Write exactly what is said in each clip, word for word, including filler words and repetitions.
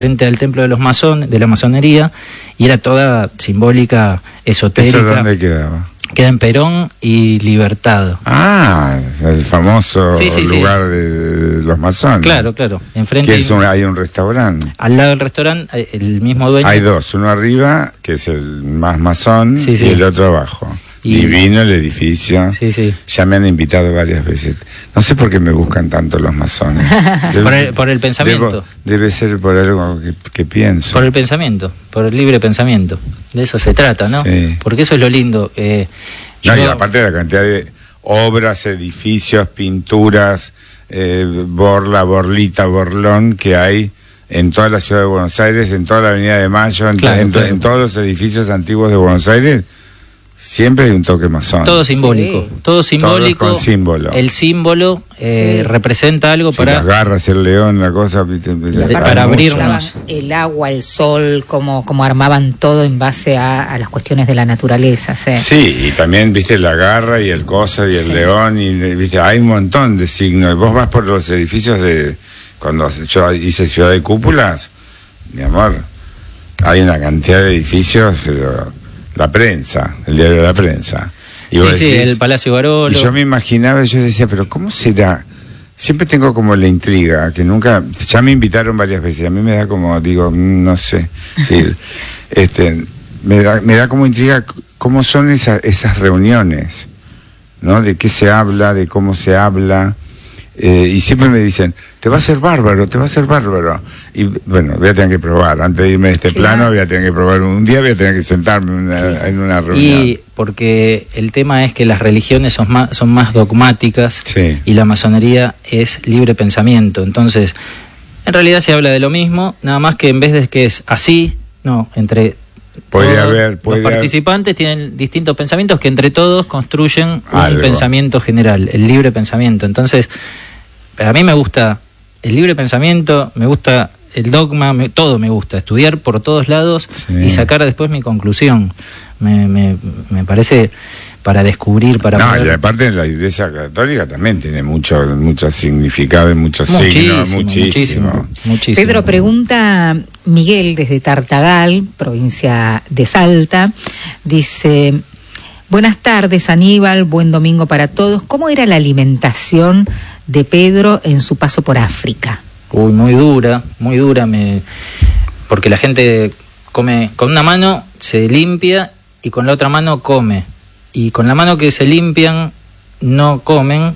frente al templo de los masones, de la masonería, y era toda simbólica, esotérica. ¿Eso dónde quedaba? Queda en Perón y Libertad. Ah, el famoso sí, sí, lugar sí. de los masones. Claro, claro. Enfrente que es un, hay un restaurante. Al lado del restaurante, el mismo dueño. Hay dos, uno arriba, que es el más masón, sí, sí. y el otro abajo. Y divino el edificio. Sí, sí. Ya me han invitado varias veces. No sé por qué me buscan tanto los masones. Debe, por, el, por el pensamiento. Debo, debe ser por algo que, que pienso. Por el pensamiento, por el libre pensamiento. De eso se trata, ¿no? Sí. Porque eso es lo lindo. Eh, no, yo... y aparte de la cantidad de obras, edificios, pinturas, eh, borla, borlita, borlón que hay en toda la ciudad de Buenos Aires, en toda la Avenida de Mayo, en, claro, en, claro. en todos los edificios antiguos de Buenos Aires. Siempre hay un toque masón. Todo simbólico, sí. todo simbólico. Todo con símbolo. El símbolo eh, sí. representa algo sí, para... las garras, el león, la cosa... Para abrirnos. El agua, el sol, cómo, cómo armaban todo en base a, a las cuestiones de la naturaleza. Sí. sí, y también, viste, la garra y el cosa y el sí. león, y viste, hay un montón de signos. Vos vas por los edificios de... Cuando yo hice Ciudad de Cúpulas, mi amor, hay una cantidad de edificios... Pero, la prensa, el diario de la prensa. Y sí, sí, decís, el Palacio Barolo. Y yo me imaginaba, yo decía, pero ¿cómo será? Siempre tengo como la intriga, que nunca, ya me invitaron varias veces, a mí me da como, digo, no sé, sí, este, me da, me da como intriga cómo son esas, esas reuniones, ¿no? De qué se habla, de cómo se habla, eh, y siempre me dicen, te va a ser bárbaro, te va a ser bárbaro. Y bueno, voy a tener que probar, antes de irme de este claro. plano, voy a tener que probar un día, voy a tener que sentarme una, sí. en una reunión. Y porque el tema es que las religiones son más, son más dogmáticas sí. y la masonería es libre pensamiento. Entonces, en realidad se habla de lo mismo, nada más que en vez de que es así, no, entre... Puede haber, puede los participantes haber. tienen distintos pensamientos que entre todos construyen Algo. un pensamiento general, el libre pensamiento. Entonces, a mí me gusta el libre pensamiento, me gusta el dogma, me, todo me gusta, estudiar por todos lados sí. y sacar después mi conclusión. Me, me, me parece para descubrir, para no, poder... y aparte la Iglesia Católica también tiene mucho, mucho significado y muchos signos, muchísimo, muchísimo, muchísimo. Pedro, pregunta Miguel desde Tartagal, provincia de Salta, dice: buenas tardes, Aníbal, buen domingo para todos. ¿Cómo era la alimentación de Pedro en su paso por África? Uy, muy dura, muy dura, me... porque la gente come con una mano, se limpia y con la otra mano come. Y con la mano que se limpian no comen,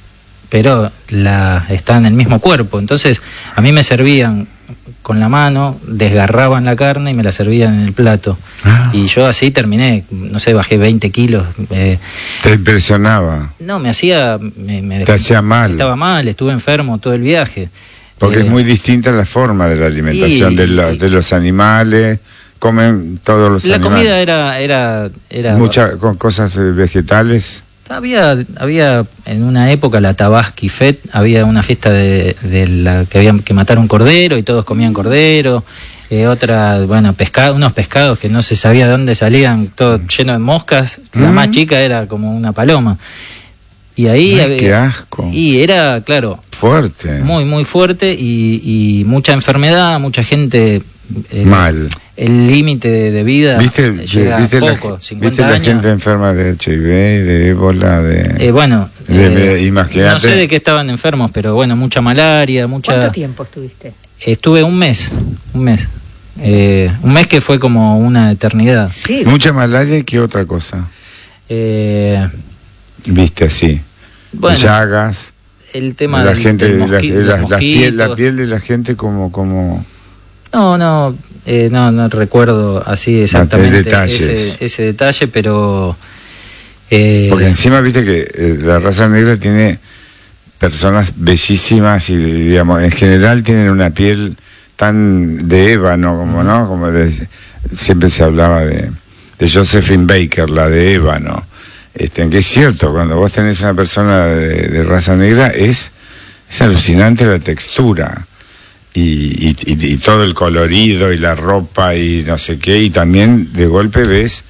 pero la está en el mismo cuerpo. Entonces a mí me servían con la mano, desgarraban la carne y me la servían en el plato. Ah. Y yo así terminé, no sé, bajé veinte kilos. Eh, ¿Te impresionaba? No, me hacía... Me, me ¿Te hacía mal? Estaba mal, estuve enfermo todo el viaje. Porque eh, es muy distinta la forma de la alimentación y, de, la, de los animales... Comen todos los la animales. comida era era era muchas con cosas vegetales. Había había en una época la Tabaski Fet, había una fiesta de, de la que había que matar un cordero y todos comían cordero. Eh, otra, bueno, pescado, unos pescados que no se sabía de dónde salían, todo lleno de moscas. La mm. más chica era como una paloma. Y ahí Ay, había, qué asco. Y era, claro, fuerte. Muy muy fuerte y, y mucha enfermedad, mucha gente eh, mal. El límite de, de vida ¿Viste, llega ¿viste poco, la, cincuenta ¿viste años. La gente enferma de H I V, de ébola, de... Eh, bueno, de, eh, de, imagínate. No sé de qué estaban enfermos, pero bueno, mucha malaria, mucha... ¿Cuánto tiempo estuviste? Estuve un mes, un mes. Eh, un mes que fue como una eternidad. Sí. Mucha malaria y qué otra cosa. Eh, ¿Viste así? Bueno, llagas. El tema de la del, gente, del mosqui, la, la, la, piel, la piel de la gente como... como... No, no... Eh, no, no recuerdo así exactamente ese, ese detalle, pero... Eh... Porque encima viste que eh, la raza negra tiene personas bellísimas y, digamos, en general tienen una piel tan de ébano, como, ¿no? Como de, siempre se hablaba de, de Josephine Baker, la de ébano. Este, que es cierto, cuando vos tenés una persona de, de raza negra, es, es alucinante la textura. Y, y, y, y todo el colorido y la ropa y no sé qué, y también de golpe ves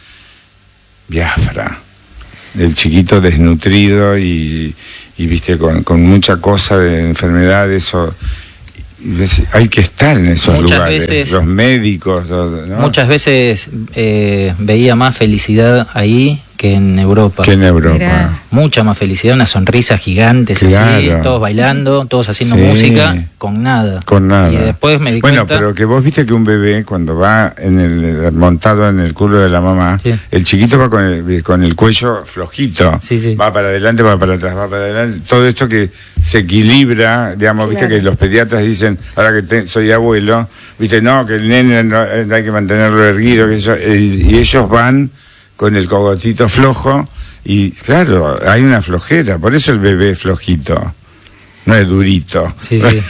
Biafra, el chiquito desnutrido y, y viste con, con mucha cosa de enfermedades o hay que estar en esos muchas lugares, veces, los médicos, ¿no? Muchas veces eh, veía más felicidad ahí que en Europa. Que en Europa. Mirá. Mucha más felicidad, una sonrisa gigante, Claro. así, todos bailando, todos haciendo Sí. música, con nada. Con nada. Y después me di bueno, cuenta... pero que vos viste que un bebé cuando va en el montado en el culo de la mamá, Sí. el chiquito va con el, con el cuello flojito, Sí, sí. va para adelante, va para atrás, va para adelante, todo esto que se equilibra, digamos, viste Claro. que los pediatras dicen, ahora que te- soy abuelo, viste, no, que el nene no, eh, hay que mantenerlo erguido, que eso, eh, y ellos van con el cogotito flojo, y claro, hay una flojera, por eso el bebé es flojito, no es durito. Sí, sí.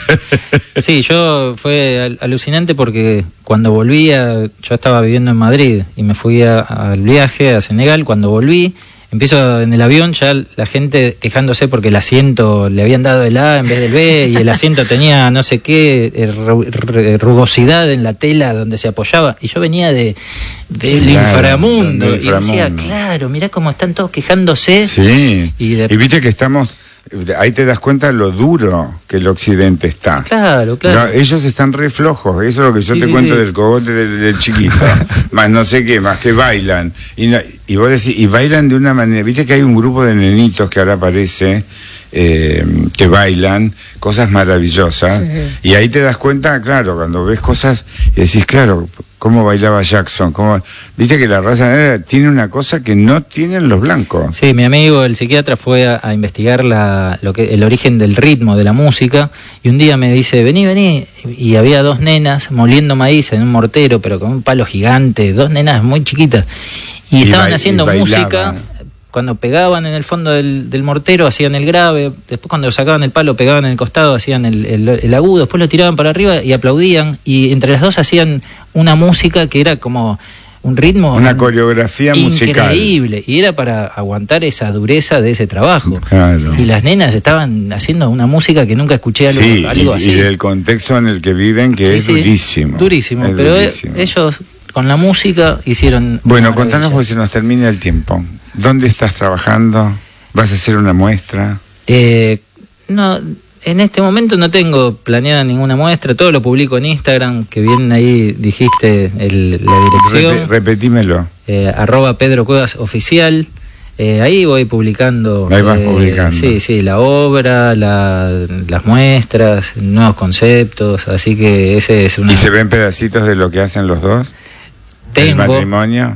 Sí, yo fue al- alucinante porque cuando volví, a- yo estaba viviendo en Madrid y me fui a- al viaje a Senegal. Cuando volví, empiezo en el avión, ya la gente quejándose porque el asiento le habían dado el A en vez del B y el asiento tenía no sé qué eh, ru- ru- rugosidad en la tela donde se apoyaba. Y yo venía de del Claro, inframundo, del y decía, inframundo. claro, mirá cómo están todos quejándose. Sí, Y de- y viste que estamos, ahí te das cuenta lo duro que el occidente está. Claro, claro. No, ellos están re flojos, eso es lo que yo Sí, te sí, cuento sí. del cogote del, del chiquito, más no sé qué, más que bailan. Y, no- y vos decís, y bailan de una manera, viste que hay un grupo de nenitos que ahora aparece, eh, que bailan cosas maravillosas, Sí. y ahí te das cuenta, claro, cuando ves cosas, y decís, claro, cómo bailaba Jackson, cómo, viste que la raza negra tiene una cosa que no tienen los blancos. Sí, mi amigo el psiquiatra fue a, a investigar la, lo que, el origen del ritmo de la música y un día me dice, vení, vení, y había dos nenas moliendo maíz en un mortero, pero con un palo gigante, dos nenas muy chiquitas, y, Y estaban ba- haciendo y bailaban. música. Cuando pegaban en el fondo del, del mortero hacían el grave, después cuando sacaban el palo pegaban en el costado, hacían el, el, el agudo, después lo tiraban para arriba y aplaudían, y entre las dos hacían una música que era como un ritmo Una coreografía musical. increíble, y era para aguantar esa dureza de ese trabajo. Claro. Y las nenas estaban haciendo una música que nunca escuché algo, Sí, algo y, así. y del contexto en el que viven, que Sí, es sí, durísimo. Durísimo, es pero durísimo. e- ellos con la música hicieron... Bueno, maravillas. contanos porque se nos termina el tiempo. ¿Dónde estás trabajando? ¿Vas a hacer una muestra? Eh, no, en este momento no tengo planeada ninguna muestra, todo lo publico en Instagram, que bien ahí dijiste el- la dirección. Repe- repetímelo. eh, arroba Pedro Cuevas Oficial. Eh, ahí voy publicando. Ahí vas eh, publicando. Sí, sí, la obra, la, las muestras, nuevos conceptos, así que ese es una... ¿Y se ven pedacitos de lo que hacen los dos? ¿El Tengo. matrimonio?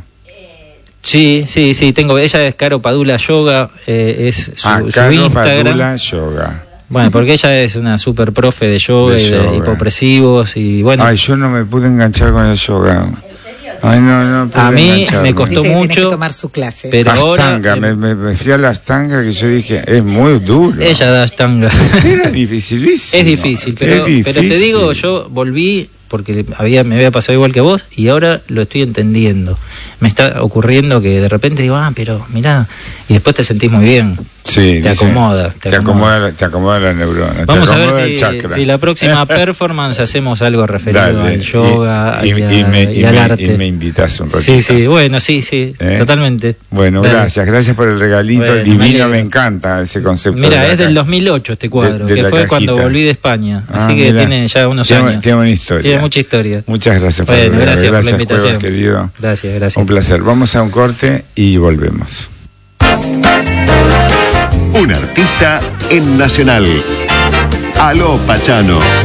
Sí, sí, sí, tengo. Ella es Caro Padula Yoga, eh, es su, ah, su Caro Instagram. Padula Yoga. Bueno, porque ella es una super profe de yoga De y de yoga. hipopresivos y bueno. Ay, yo no me pude enganchar con el yoga. Ay, no, no pude A mí engancharme. me costó Dice que mucho, tenés que tomar su clase. pero ahora Astanga, eh, me, me, me fui a la Astanga que yo dije, es muy duro. ella da Ashtanga. Era dificilísimo. Es difícil, es pero, pero te difícil. digo, yo volví porque había me había pasado igual que a vos y ahora lo estoy entendiendo. Me está ocurriendo que de repente digo, ah, pero mirá, y después te sentís muy bien. Sí, te dice, acomoda, te Te acomoda. acomoda, te acomoda la neurona. Vamos te a ver acomoda el si, chakra. si la próxima performance hacemos algo referido Dale, al yoga y, y, y- a- y me, y y al me- arte. y me invitas un ratito. Sí, sí, bueno, sí, sí, ¿Eh? totalmente. Bueno, Dale. gracias, gracias por el regalito Bueno, me divino, alegro. me encanta ese concepto. de Mira, la es del ca- dos mil ocho este cuadro, de- de que la fue cuando cajita. volví de España, Ah, así que mira. tiene ya unos Tiene- años. tiene una historia. Tiene mucha historia. Muchas gracias por Bueno, el regalo. gracias por la invitación. Cuevas, querido. Gracias, gracias. Un placer. Vamos a un corte y volvemos. Un artista en Nacional. Aló Pachano.